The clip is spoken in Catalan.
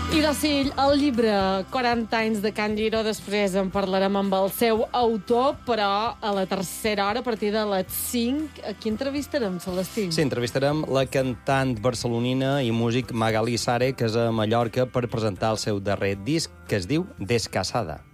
I doncs sí, el llibre 40 anys de Can Giró, després en parlarem amb el seu autor, però a la tercera hora, a partir de les 5, a qui entrevistarem, Celestí? Sí, entrevistarem la cantant barcelonina i músic Magalí Sare, que és a Mallorca per presentar el seu darrer disc, que es diu Descasada.